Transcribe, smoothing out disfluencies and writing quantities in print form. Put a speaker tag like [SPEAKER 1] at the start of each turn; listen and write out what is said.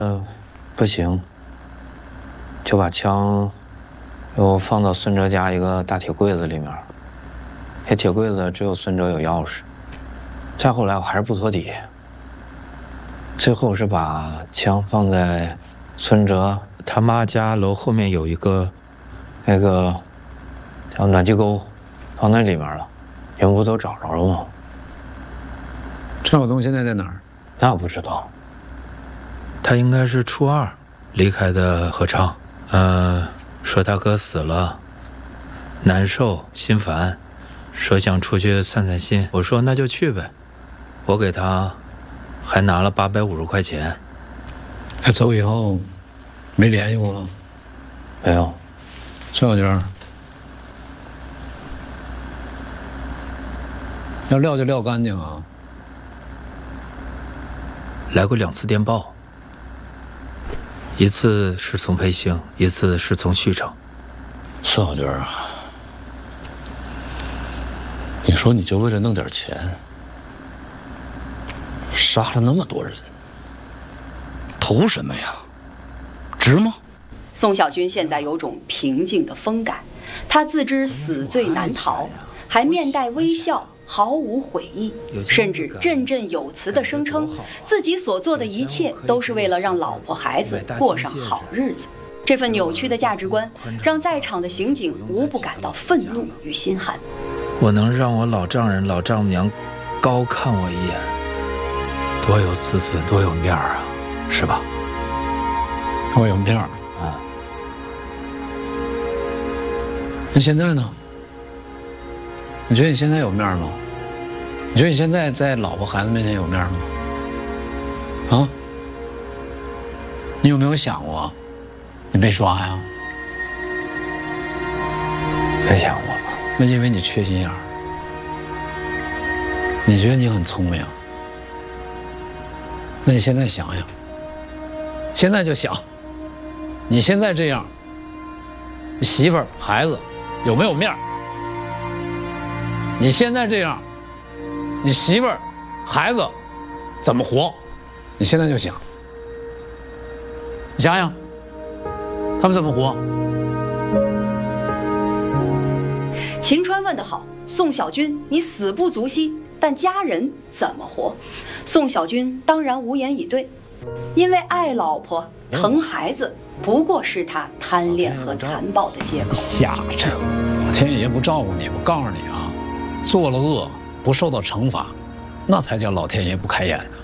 [SPEAKER 1] 不行，就把枪又放到孙哲家一个大铁柜子里面。那铁柜子只有孙哲有钥匙。再后来我还是不托底，最后是把枪放在孙哲他妈家楼后面有一个那个叫暖气沟，放那里面了。你们不都找着了吗？
[SPEAKER 2] 陈晓东现在在哪儿？
[SPEAKER 1] 那我不知道。
[SPEAKER 3] 他应该是初2离开的合昌。说他哥死了，难受心烦，说想出去散散心。我说那就去呗，我给他还拿了850块钱。
[SPEAKER 2] 他走以后没联系过吗？
[SPEAKER 1] 没有。
[SPEAKER 2] 陈小军，要撂就撂干净啊！
[SPEAKER 3] 来过2次电报，一次是从培兴，一次是从旭城。
[SPEAKER 4] 孙小军啊，你说你就为了弄点钱，杀了那么多人，图什么呀？值吗？
[SPEAKER 5] 宋小军现在有种平静的风感，他自知死罪难逃，还面带微笑，毫无悔意，甚至振振有词地声称自己所做的一切都是为了让老婆孩子过上好日子。这份扭曲的价值观让在场的刑警无不感到愤怒与心寒。
[SPEAKER 3] 我能让我老丈人老丈母娘高看我一眼，多有自尊，多有面儿啊，是吧？
[SPEAKER 2] 我有面儿啊。那现在呢？你觉得你现在有面吗？你觉得你现在在老婆孩子面前有面吗？啊？你有没有想过，你被抓呀？
[SPEAKER 1] 没想过。
[SPEAKER 2] 那因为你缺心眼儿。你觉得你很聪明，那你现在想想，现在就想，你现在这样，你媳妇儿孩子有没有面儿？你现在这样，你媳妇儿孩子怎么活？你现在就想，你想想，他们怎么活？
[SPEAKER 5] 秦川问得好，宋小军，你死不足惜，但家人怎么活？宋小军当然无言以对，因为爱老婆、疼孩子，不过是他贪恋和残暴的借口。
[SPEAKER 2] 瞎扯！老天爷不照顾你，我告诉你啊，做了恶不受到惩罚，那才叫老天爷不开眼。